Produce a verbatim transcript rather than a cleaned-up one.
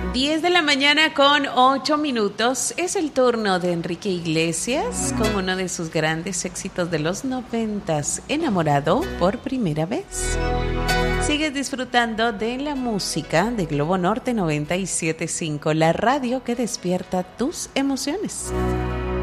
diez de la mañana con ocho minutos. Es el turno de Enrique Iglesias con uno de sus grandes éxitos de los noventas, Enamorado por primera vez. Sigues disfrutando de la música de Globo Norte noventa y siete punto cinco, la radio que despierta tus emociones.